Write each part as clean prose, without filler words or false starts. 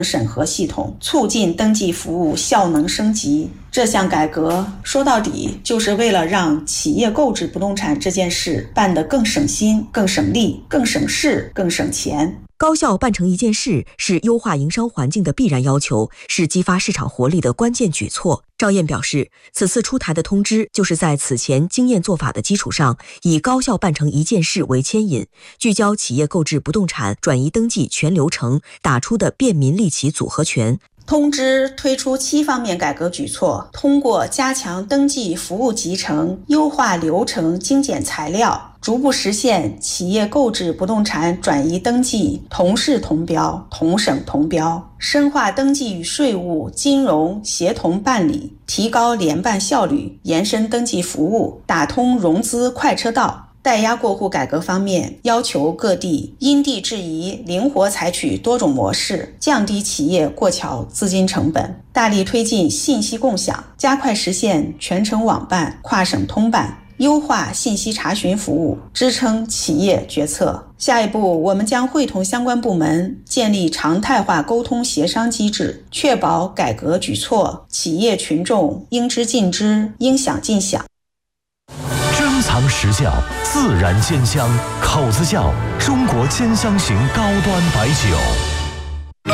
审核系统，促进登记服务效能升级。这项改革说到底就是为了让企业购置不动产这件事办得更省心、更省力、更省事、更省钱。 高效办成一件事是优化营商环境的必然要求，是激发市场活力的关键举措。赵燕表示，此次出台的通知就是在此前经验做法的基础上，以高效办成一件事为牵引，聚焦企业购置不动产转移登记全流程打出的便民利企组合拳。 通知推出7方面改革举措，通过加强登记服务集成、优化流程、精简材料，逐步实现企业购置不动产转移登记同市同标、同省同标，深化登记与税务、金融协同办理，提高联办效率，延伸登记服务，打通融资快车道。代押过户改革方面，要求各地因地制宜，灵活采取多种模式，降低企业过桥资金成本。大力推进信息共享，加快实现全程网办、跨省通办，优化信息查询服务，支撑企业决策。下一步，我们将会同相关部门建立常态化沟通协商机制，确保改革举措企业群众应知尽知，应享尽享。 珍藏实效，自然兼香，口子窖中国兼香型高端白酒。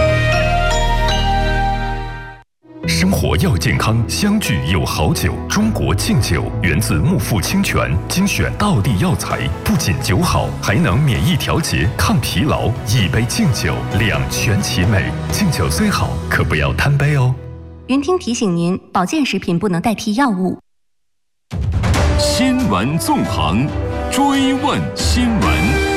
生活要健康，相聚有好酒。中国敬酒源自木富清泉，精选道地药材，不仅酒好，还能免疫调节、抗疲劳。一杯敬酒，两全其美。敬酒虽好，可不要贪杯哦。 云听提醒您，保健食品不能代替药物。 新闻纵横，追问新闻。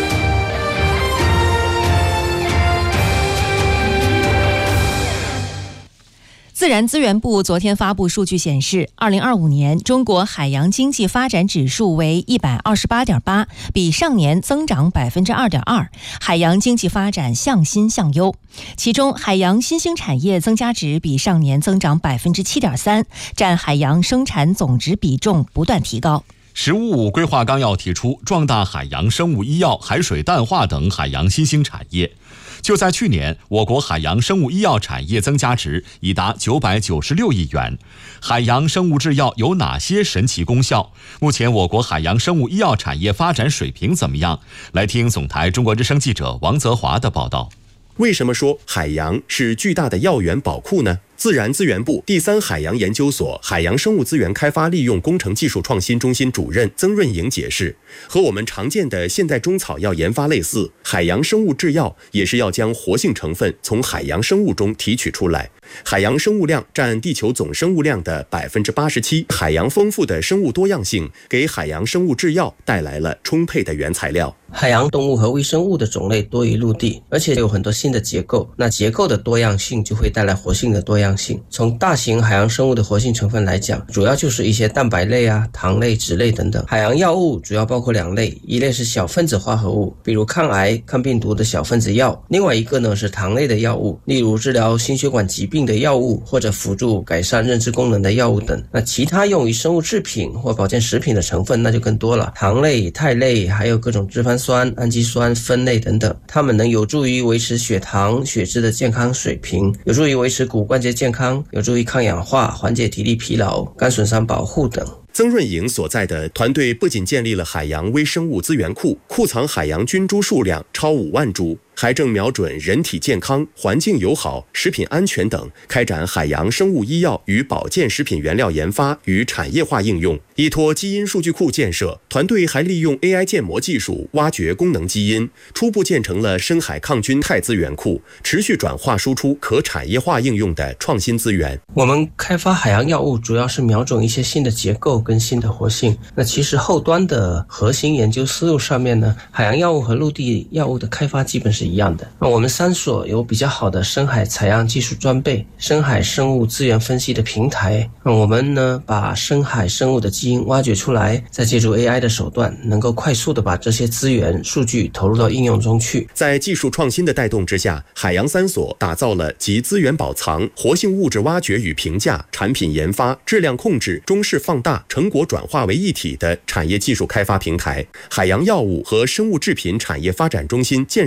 自然资源部昨天发布数据显示，2025年中国海洋经济发展指数为128.8，比上年增长2.2%，海洋经济发展向新向优。其中，海洋新兴产业增加值比上年增长7.3%，占海洋生产总值比重不断提高。 “15+5”规划纲要提出，壮大海洋生物医药、海水淡化等海洋新兴产业。就在去年，我国海洋生物医药产业增加值已达996亿元。海洋生物制药有哪些神奇功效？目前我国海洋生物医药产业发展水平怎么样？来听总台中国之声记者王泽华的报道。 为什么说海洋是巨大的药源宝库呢？自然资源部第3海洋研究所海洋生物资源开发利用工程技术创新中心主任曾润莹解释，和我们常见的现代中草药研发类似，海洋生物制药也是要将活性成分从海洋生物中提取出来。海洋生物量占地球总生物量的87%，海洋丰富的生物多样性给海洋生物制药带来了充沛的原材料。 海洋动物和微生物的种类多于陆地，而且有很多新的结构，那结构的多样性就会带来活性的多样性。从大型海洋生物的活性成分来讲，主要就是一些蛋白类啊、糖类、脂类等等。海洋药物主要包括2类，一类是小分子化合物，比如抗癌、抗病毒的小分子药；另外一个呢是糖类的药物，例如治疗心血管疾病的药物，或者辅助改善认知功能的药物等。那其他用于生物制品或保健食品的成分那就更多了，糖类、肽类，还有各种脂肪酸、氨基酸、酚类等等，它们能有助于维持血糖、血脂的健康水平，有助于维持骨关节健康，有助于抗氧化、缓解体力疲劳、肝损伤保护等。 曾润莹所在的团队不仅建立了海洋微生物资源库，库藏海洋菌株数量超5万株，还正瞄准人体健康、环境友好、食品安全等，开展海洋生物医药与保健食品原料研发与产业化应用。依托基因数据库建设，团队还利用 AI 建模技术挖掘功能基因，初步建成了深海抗菌肽资源库，持续转化输出可产业化应用的创新资源。 我们开发海洋药物主要是瞄准一些新的结构跟新的活性，那其实后端的核心研究思路上面呢，海洋药物和陆地药物的开发基本是一样的。那我们3所有比较好的深海采样技术装备、深海生物资源分析的平台，我们呢把深海生物的基因挖掘出来，再借助 AI 的手段，能够快速的把这些资源数据投入到应用中去。 在技术创新的带动之下，海洋3所打造了集资源保藏、活性物质挖掘与评价、产品研发、质量控制、中视放大、成果转化为一体的产业技术开发平台。海洋药物和生物制品产业发展中心建设任务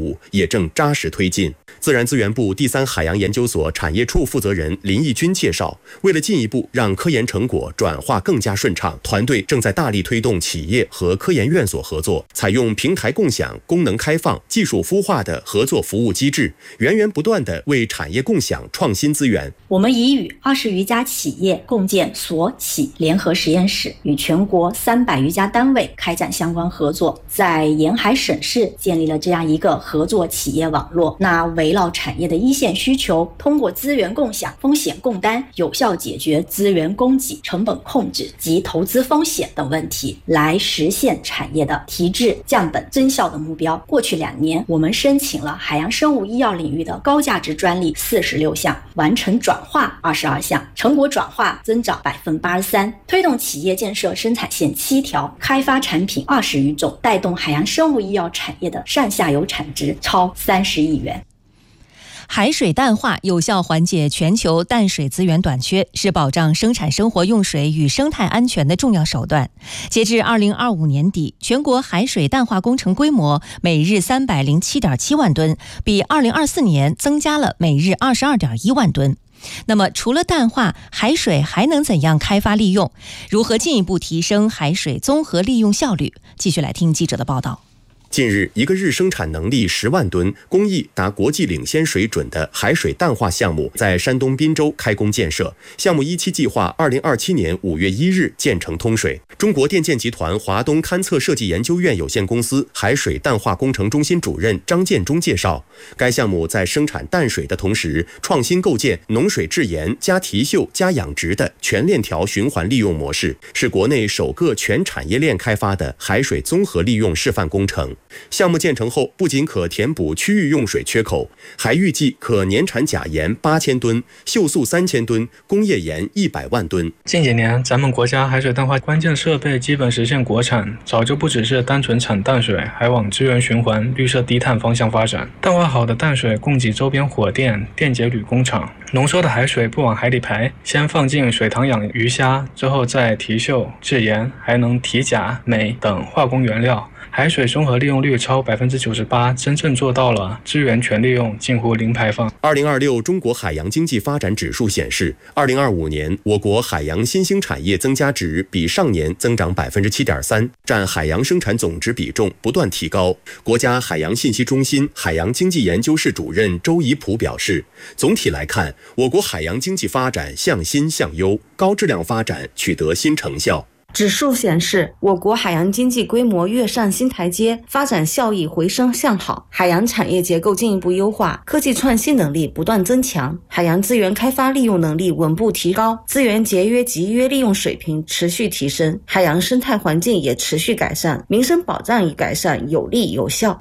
务也正扎实推进。自然资源部第三海洋研究所产业处负责人林义军介绍，为了进一步让科研成果转化更加顺畅，团队正在大力推动企业和科研院所合作，采用平台共享、功能开放、技术孵化的合作服务机制，源源不断地为产业共享创新资源。 我们已与20余家企业共建所企联合实验室，与全国300余家单位开展相关合作，在沿海省市建立了这样一个合作企业网络。那围绕产业的一线需求，通过资源共享、风险共担，有效解决资源供给、成本控制及投资风险等问题，来实现产业的提质、降本、增效的目标。过去2年，我们申请了海洋生物医药领域的高价值专利46项，完成转化22项，成果转化增长83%，推动企业建设生产线7条，开发产品20余种，带动海洋生物医药产业的上下游产值超30亿元。 海水淡化有效缓解全球淡水资源短缺，是保障生产生活用水与生态安全的重要手段。截至2025年底，全国海水淡化工程规模每日307.7万吨，比2024年增加了每日22.1万吨。那么除了淡化，海水还能怎样开发利用？如何进一步提升海水综合利用效率？继续来听记者的报道。 近日，一个日生产能力10万吨、工艺达国际领先水准的海水淡化项目在山东滨州开工建设。项目1期计划2027年5月1日建成通水。中国电建集团华东勘测设计研究院有限公司海水淡化工程中心主任张建忠介绍，该项目在生产淡水的同时，创新构建浓水制盐加提嗅加养殖的全链条循环利用模式，是国内首个全产业链开发的海水综合利用示范工程。项目建成后，不仅可填补区域用水缺口，还预计可年产钾盐8000吨、溴素3000吨、工业盐100万吨。 近几年，咱们国家海水淡化关键设备基本实现国产，早就不只是单纯产淡水，还往资源循环、绿色低碳方向发展。淡化好的淡水供给周边火电、电解铝工厂，浓缩的海水不往海里排，先放进水塘养鱼虾，之后再提嗅、制盐，还能提钾、镁等化工原料。海水综合利用率超98%，真正做到了资源全利用，近乎零排放。 2026中国海洋经济发展指数显示，2025年我国海洋新兴产业增加值比上年增长7.3%，占海洋生产总值比重不断提高。国家海洋信息中心海洋经济研究室主任周怡普表示，总体来看，我国海洋经济发展向新向优，高质量发展取得新成效。 指数显示，我国海洋经济规模跃上新台阶，发展效益回升向好，海洋产业结构进一步优化，科技创新能力不断增强，海洋资源开发利用能力稳步提高，资源节约集约利用水平持续提升，海洋生态环境也持续改善，民生保障已改善有力有效。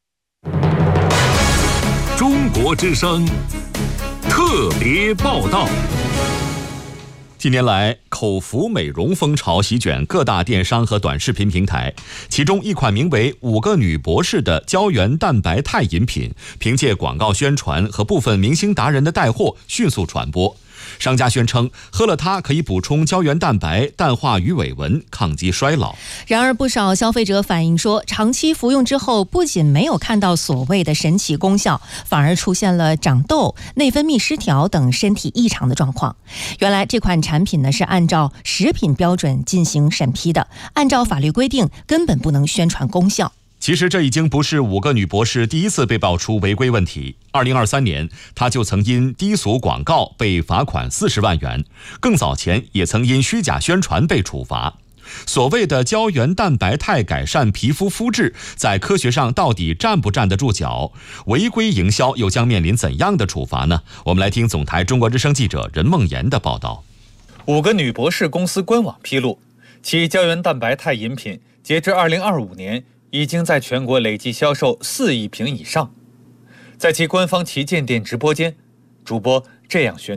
中国之声特别报道。 近年来，口服美容风潮席卷各大电商和短视频平台，其中一款名为5个女博士的胶原蛋白肽饮品，凭借广告宣传和部分明星达人的带货迅速传播。商家宣称，喝了它可以补充胶原蛋白、淡化鱼尾纹、抗击衰老。 然而，不少消费者反映说，长期服用之后，不仅没有看到所谓的神奇功效，反而出现了长痘、内分泌失调等身体异常的状况。原来，这款产品呢是按照食品标准进行审批的，按照法律规定，根本不能宣传功效。 其实这已经不是5个女博士第一次被爆出违规问题。2023年，她就曾因低俗广告被罚款40万元，更早前也曾因虚假宣传被处罚。所谓的胶原蛋白肽改善皮肤肤质，在科学上到底站不站得住脚？违规营销又将面临怎样的处罚呢？我们来听总台中国之声记者任梦妍的报道。 5个女博士公司官网披露，其胶原蛋白肽饮品截至2025年已经在全国累计销售4亿瓶以上。在其官方旗舰店直播间，主播这样宣传：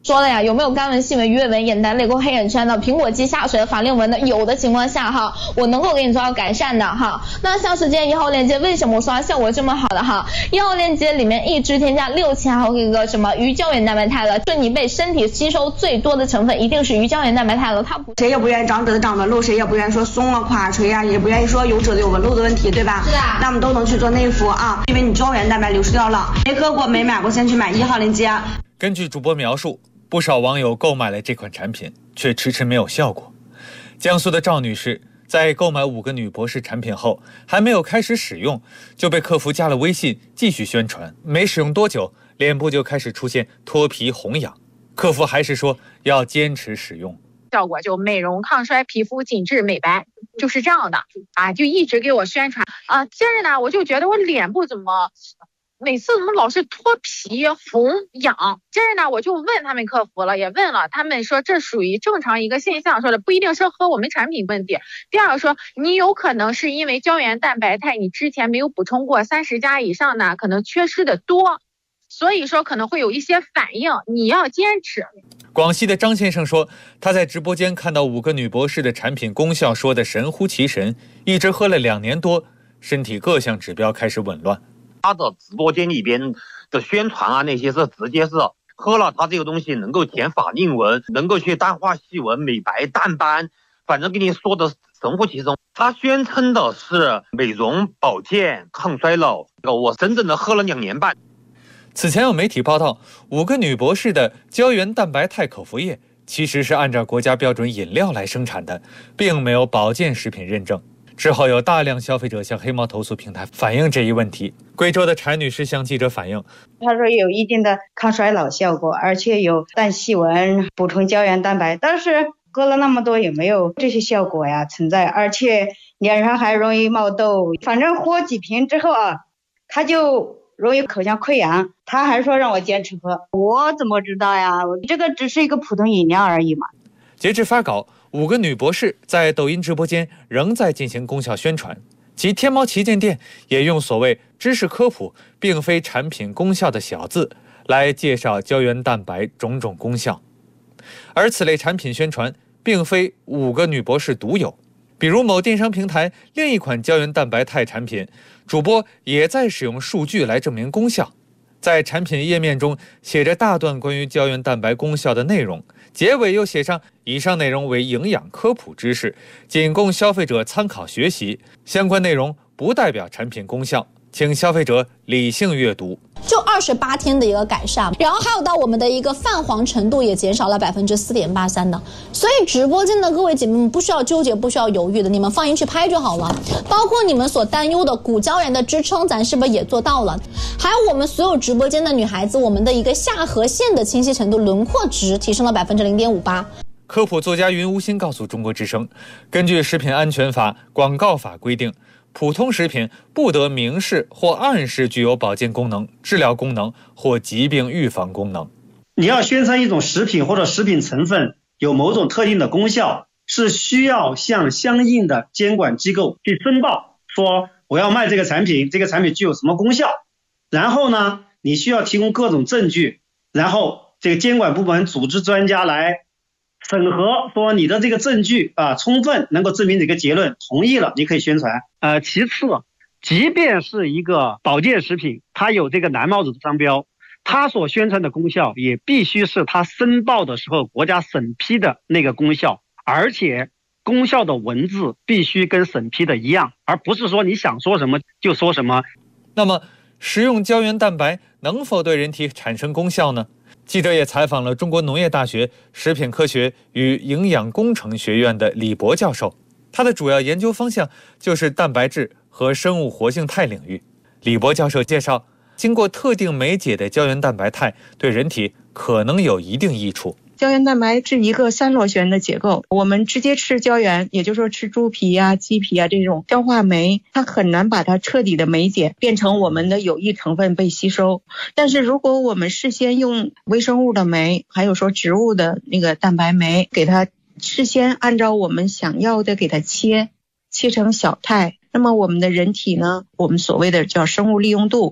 说了呀，有没有干纹、细纹、鱼尾纹、眼袋、泪沟、黑眼圈的，苹果肌下垂的、法令纹的，有的情况下哈，我能够给你做到改善的哈。那像是今天1号链接，为什么我说它效果这么好的哈？1号链接里面一支添加6000毫克一个什么鱼胶原蛋白肽了，就你被身体吸收最多的成分一定是鱼胶原蛋白肽了，它不谁也不愿意长褶子长纹路，谁也不愿意说松啊垮垂啊，也不愿意说有褶子有纹路的问题，对吧？ 是的。 那我们都能去做内服啊，因为你胶原蛋白流失掉了，没喝过没买过先去买1号链接。 根据主播描述，不少网友购买了这款产品，却迟迟没有效果。江苏的赵女士在购买5个女博士产品后，还没有开始使用，就被客服加了微信继续宣传。没使用多久，脸部就开始出现脱皮红痒，客服还是说要坚持使用。 效果就美容抗衰、皮肤紧致美白，就是这样的啊，就一直给我宣传啊。接着呢，我就觉得我脸部每次怎么老是脱皮红痒？接着呢，我就问他们客服了，也问了，他们说这属于正常一个现象，说的不一定是和我们产品问题。第二个说，你有可能是因为胶原蛋白肽你之前没有补充过30加以上呢，可能缺失的多，所以说可能会有一些反应，你要坚持。 广西的张先生说，他在直播间看到5个女博士的产品功效说的神乎其神，一直喝了2年多，身体各项指标开始紊乱。 他的直播间里边的宣传啊，那些是直接是喝了他这个东西能够减法令纹，能够去淡化细纹、美白淡斑，反正跟你说的神乎其神。他宣称的是美容保健抗衰老，我真正的喝了2年半。 此前有媒体报道，5个女博士的胶原蛋白肽口服液其实是按照国家标准饮料来生产的，并没有保健食品认证。之后有大量消费者向黑猫投诉平台反映这一问题。贵州的柴女士向记者反映， 她说有一定的抗衰老效果，而且有淡细纹、补充胶原蛋白，但是喝了那么多也没有这些效果呀存在，而且脸上还容易冒痘。反正喝几瓶之后啊，她就容易口腔溃疡，她还说让我坚持喝，我怎么知道呀？这个只是一个普通饮料而已嘛。 截至发稿，5个女博士在抖音直播间仍在进行功效宣传，其天猫旗舰店也用所谓知识科普并非产品功效的小字来介绍胶原蛋白种种功效。而此类产品宣传并非5个女博士独有，比如某电商平台另一款胶原蛋白肽产品，主播也在使用数据来证明功效。在产品页面中写着大段关于胶原蛋白功效的内容，结尾又写上以上内容为营养科普知识，仅供消费者参考学习，相关内容不代表产品功效，请消费者理性阅读。 就28天的一个改善，然后还有到我们的一个泛黄程度也减少了4.83%的，所以直播间的各位姐妹们不需要纠结，不需要犹豫的，你们放心去拍就好了。包括你们所担忧的骨胶原的支撑，咱是不是也做到了？还有我们所有直播间的女孩子，我们的一个下颌线的清晰程度、轮廓值提升了0.58%。 科普作家云无心告诉中国之声，根据食品安全法、广告法规定，普通食品不得明示或暗示具有保健功能、治疗功能或疾病预防功能。 你要宣传一种食品或者食品成分有某种特定的功效，是需要向相应的监管机构去申报，说我要卖这个产品，这个产品具有什么功效，然后呢，你需要提供各种证据，然后这个监管部门组织专家来审核，说你的这个证据充分能够证明这个结论，同意了你可以宣传。其次，即便是一个保健食品，它有这个蓝帽子的商标，它所宣传的功效也必须是它申报的时候国家审批的那个功效，而且功效的文字必须跟审批的一样，而不是说你想说什么就说什么。 那么食用胶原蛋白能否对人体产生功效呢？记者也采访了中国农业大学食品科学与营养工程学院的李博教授，他的主要研究方向就是蛋白质和生物活性肽领域。李博教授介绍，经过特定酶解的胶原蛋白肽对人体可能有一定益处。 胶原蛋白是一个3螺旋的结构，我们直接吃胶原，也就是说吃猪皮啊、鸡皮啊这种消化酶，它很难把它彻底的酶解变成我们的有益成分被吸收。但是如果我们事先用微生物的酶，还有说植物的那个蛋白酶，给它事先按照我们想要的给它切成小肽，那么我们的人体呢，我们所谓的叫生物利用度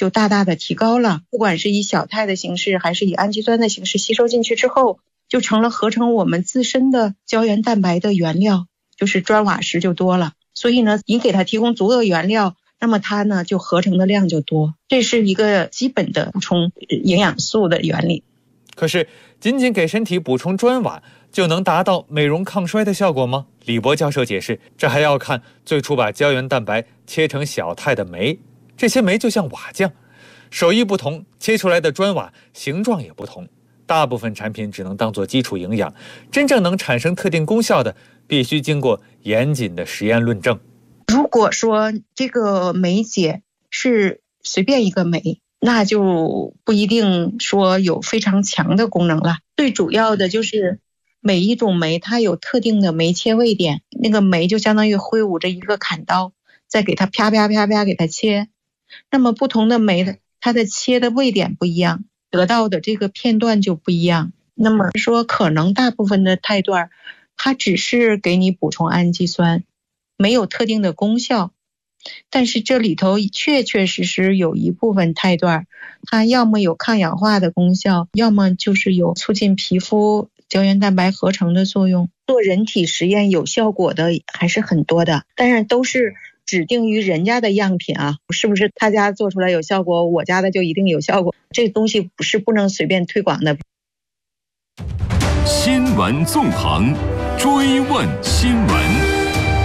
就大大的提高了。不管是以小肽的形式还是以氨基酸的形式吸收进去之后，就成了合成我们自身的胶原蛋白的原料，就是砖瓦石就多了。所以呢，你给它提供足够原料，那么它呢就合成的量就多，这是一个基本的补充营养素的原理。 可是仅仅给身体补充砖瓦就能达到美容抗衰的效果吗？李博教授解释，这还要看最初把胶原蛋白切成小肽的酶，这些酶就像瓦匠，手艺不同，切出来的砖瓦形状也不同。大部分产品只能当作基础营养，真正能产生特定功效的，必须经过严谨的实验论证。 如果说这个酶解是随便一个酶，那就不一定说有非常强的功能了。最主要的就是每一种酶它有特定的酶切位点，那个酶就相当于挥舞着一个砍刀，再给它啪啪啪啪给它切。那么不同的酶的它的切的位点不一样，得到的这个片段就不一样。那么说可能大部分的肽段它只是给你补充氨基酸，没有特定的功效。但是这里头确确实实有一部分肽段它要么有抗氧化的功效，要么就是有促进皮肤胶原蛋白合成的作用。做人体实验有效果的还是很多的，但是都是指定于人家的样品啊，是不是他家做出来有效果，我家的就一定有效果？这东西不能随便推广的。 新闻纵横，追问新闻。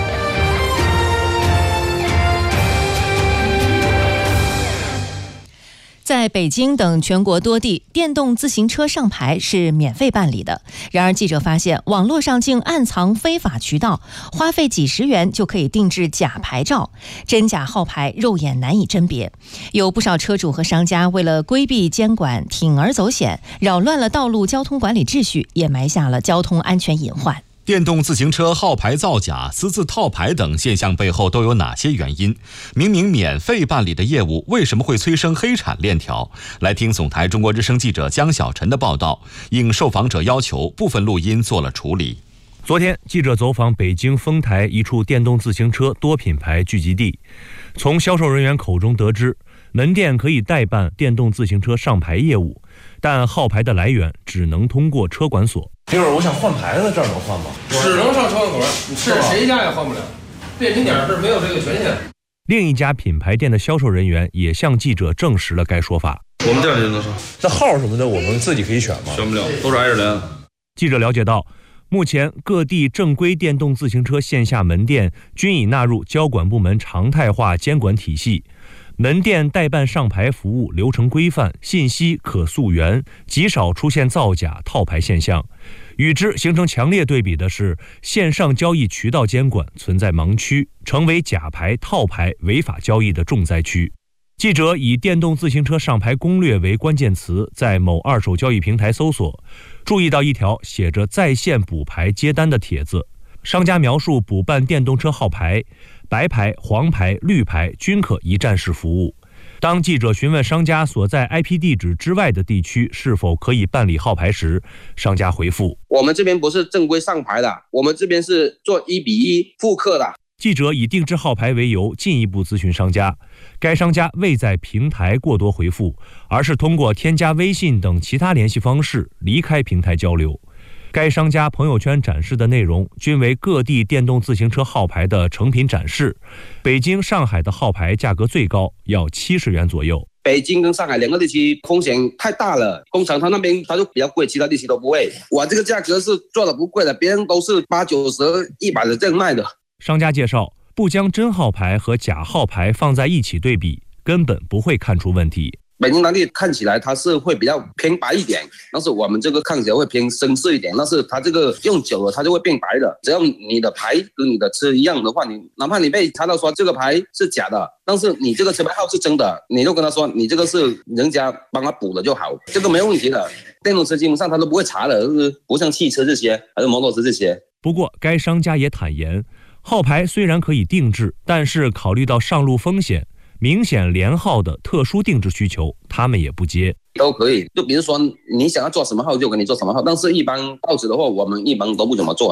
在北京等全国多地，电动自行车上牌是免费办理的。然而，记者发现网络上竟暗藏非法渠道，花费几十元就可以定制假牌照，真假号牌肉眼难以甄别。有不少车主和商家为了规避监管，铤而走险，扰乱了道路交通管理秩序，也埋下了交通安全隐患。 电动自行车号牌造假、私自套牌等现象背后都有哪些原因？明明免费办理的业务，为什么会催生黑产链条？来听总台中国之声记者江小晨的报道，应受访者要求，部分录音做了处理。 昨天，记者走访北京丰台一处电动自行车多品牌聚集地，从销售人员口中得知，门店可以代办电动自行车上牌业务，但号牌的来源只能通过车管所。 一会儿我想换牌子，这儿能换吗？ 只能上车管所，是谁家也换不了。便民点是没有这个权限。 另一家品牌店的销售人员也向记者证实了该说法。 我们店里就能上。那号什么的，我们自己可以选吗？选不了，都是挨着连。 记者了解到，目前各地正规电动自行车线下门店均已纳入交管部门常态化监管体系。门店代办上牌服务流程规范，信息可溯源，极少出现造假套牌现象。与之形成强烈对比的是，线上交易渠道监管存在盲区，成为假牌套牌违法交易的重灾区。记者以电动自行车上牌攻略为关键词，在某二手交易平台搜索，注意到一条写着在线补牌接单的帖子。商家描述补办电动车号牌，白牌、黄牌、绿牌均可一站式服务。当记者询问商家所在 IP 地址之外的地区是否可以办理号牌时，商家回复： 我们这边不是正规上牌的，我们这边是做1:1复刻的。 记者以定制号牌为由进一步咨询商家，该商家未在平台过多回复，而是通过添加微信等其他联系方式离开平台交流。该商家朋友圈展示的内容均为各地电动自行车号牌的成品展示，北京、上海的号牌价格最高，要70元左右。 北京跟上海两个地区风险太大了，工厂他那边他就比较贵，其他地区都不会。我这个价格是做的不贵的，别人都是80、90、100的这样卖的。 商家介绍，不将真号牌和假号牌放在一起对比，根本不会看出问题。 北京当地看起来它是会比较偏白一点，但是我们这个看起来会偏深色一点，但是它这个用久了它就会变白的。只要你的牌跟你的车一样的话，你哪怕你被查到说这个牌是假的，但是你这个车牌号是真的，你就跟他说你这个是人家帮他补了就好，这个没问题的。电动车基本上他都不会查的，就是不像汽车这些还是摩托车这些。 不过该商家也坦言，号牌虽然可以定制，但是考虑到上路风险，明显连号的特殊定制需求，他们也不接。 都可以，就比如说你想要做什么号就给你做什么号，但是一般报纸的话，我们一般都不怎么做。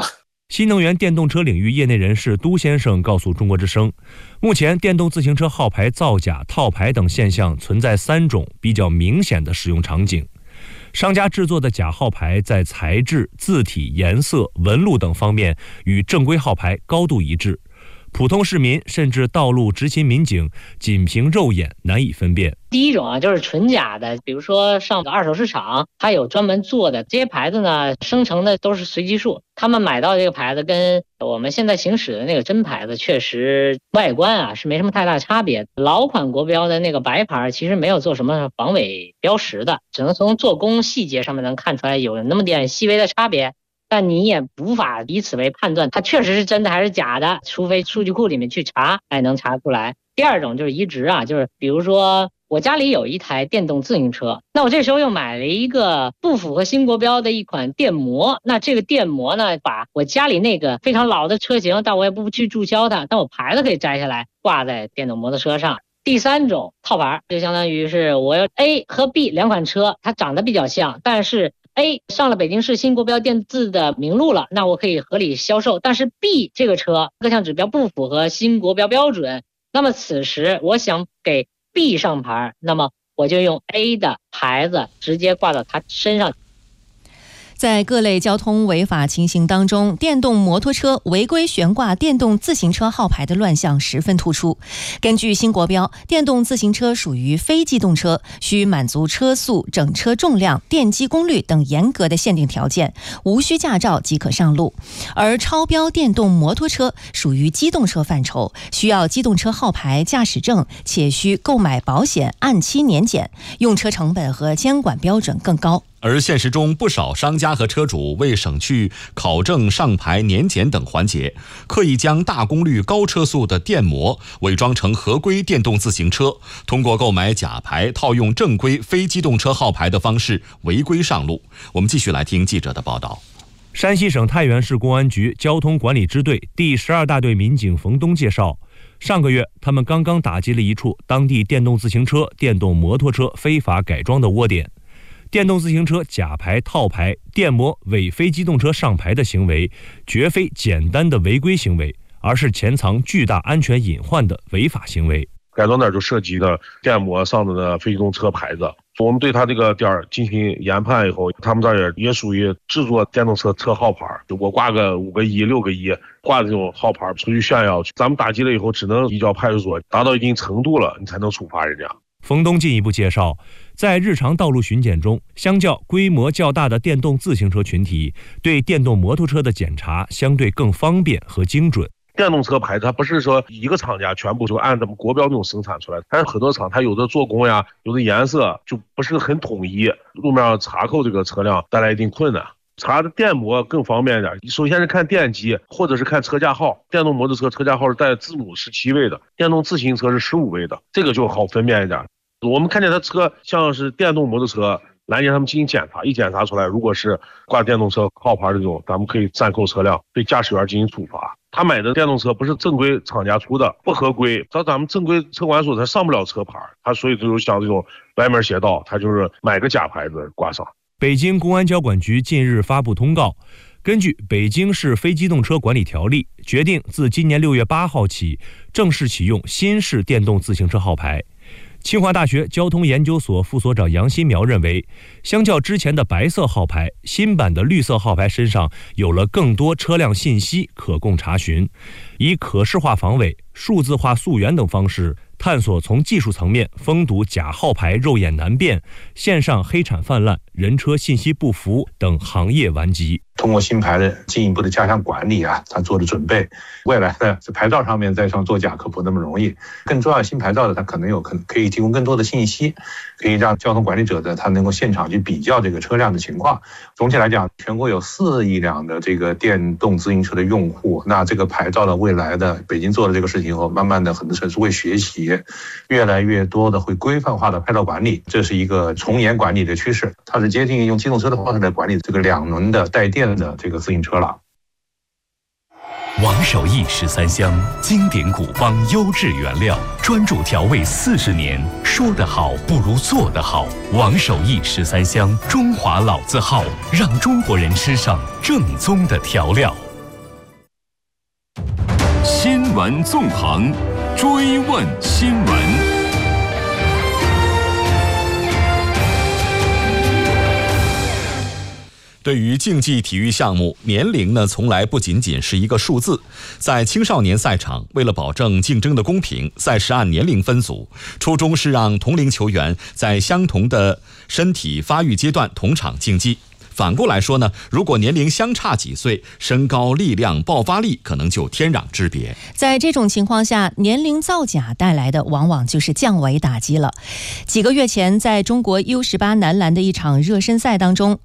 新能源电动车领域业内人士都先生告诉中国之声，目前电动自行车号牌造假、套牌等现象存在3种比较明显的使用场景。商家制作的假号牌在材质、字体、颜色、纹路等方面与正规号牌高度一致，普通市民甚至道路执勤民警仅凭肉眼难以分辨。 第一种就是纯假的，比如说上二手市场，它有专门做的这些牌子呢，生成的都是随机数。他们买到这个牌子跟我们现在行驶的那个真牌子，确实外观是没什么太大差别。老款国标的那个白牌其实没有做什么防伪标识的，只能从做工细节上面能看出来有那么点细微的差别。但你也无法以此为判断它确实是真的还是假的，除非数据库里面去查，能查出来。第二种就是移植就是比如说我家里有一台电动自行车，那我这时候又买了一个不符合新国标的一款电摩，那这个电摩呢，把我家里那个非常老的车型，但我也不去注销它，但我牌子可以摘下来挂在电动摩托车上。第3种套牌，就相当于是我要 A 和 B 2款车，它长得比较像，但是A 上了北京市新国标电字的名录了，那我可以合理销售，但是 B 这个车各项指标不符合新国标标准，那么此时我想给 B 上牌，那么我就用 A 的牌子直接挂到他身上。 在各类交通违法情形当中，电动摩托车违规悬挂电动自行车号牌的乱象十分突出。根据新国标，电动自行车属于非机动车，需满足车速、整车重量、电机功率等严格的限定条件，无需驾照即可上路。而超标电动摩托车属于机动车范畴，需要机动车号牌、驾驶证，且需购买保险，按期年检，用车成本和监管标准更高。 而现实中，不少商家和车主为省去考证、上牌、年检等环节，刻意将大功率高车速的电摩伪装成合规电动自行车，通过购买假牌套用正规非机动车号牌的方式违规上路。我们继续来听记者的报道。 山西省太原市公安局交通管理支队第12大队民警冯东介绍，上个月他们刚刚打击了一处当地电动自行车、电动摩托车非法改装的窝点。电动自行车假牌、套牌、电摩伪非机动车上牌的行为，绝非简单的违规行为，而是潜藏巨大安全隐患的违法行为。 改装点就涉及了电摩上的非机动车牌子，我们对他这个点进行研判以后，他们这也属于制作电动车车号牌，我挂个5个1、6个1，挂这种号牌出去炫耀，咱们打击了以后，只能移交派出所，达到一定程度了，你才能处罚人家。 冯东进一步介绍，在日常道路巡检中，相较规模较大的电动自行车群体，对电动摩托车的检查相对更方便和精准。 电动车牌它不是说一个厂家全部就按咱们国标那种生产出来，但是很多厂它有的做工呀，有的颜色就不是很统一，路面上查扣这个车辆带来一定困难。查的电摩更方便一点，首先是看电机或者是看车架号，电动摩托车车架号是带字母17位的，电动自行车是15位的，这个就好分辨一点。我们看见他车像是电动摩托车，拦截他们进行检查，一检查出来，如果是挂电动车号牌这种，咱们可以暂扣车辆，对驾驶员进行处罚。他买的电动车不是正规厂家出的，不合规，到咱们正规车管所他上不了车牌，他所以就像这种歪门邪道，他就是买个假牌子挂上。 北京公安交管局近日发布通告，根据《北京市非机动车管理条例》，决定自今年6月8号起正式启用新式电动自行车号牌。清华大学交通研究所副所长杨新苗认为，相较之前的白色号牌，新版的绿色号牌身上有了更多车辆信息可供查询，以可视化防伪、数字化溯源等方式，探索从技术层面封堵假号牌肉眼难辨、线上黑产泛滥、人车信息不符等行业顽疾。 通过新牌的进一步的加强管理他做的准备，未来的牌照上面再上作假可不那么容易。更重要，新牌照的它可以提供更多的信息，可以让交通管理者他能够现场去比较这个车辆的情况。总体来讲，全国有4亿辆的这个电动自行车的用户，那这个牌照的未来的北京做的这个事情后，慢慢的很多城市会学习，越来越多的会规范化的牌照管理，这是一个从严管理的趋势。它是接近用机动车的方式来管理这个2轮的带电的这个自行车了。 王守义13香，经典古方，优质原料，专注调味40年，说得好不如做得好。王守义13香，中华老字号，让中国人吃上正宗的调料。 闻纵横，追问新闻。 对于竞技体育项目，年龄呢从来不仅仅是一个数字。在青少年赛场，为了保证竞争的公平，赛事按年龄分组，初衷是让同龄球员在相同的身体发育阶段同场竞技。反过来说呢，如果年龄相差几岁，身高、力量、爆发力可能就天壤之别。 在这种情况下，年龄造假带来的往往就是降维打击了。几个月前，在中国 U18 男篮的一场热身赛当中，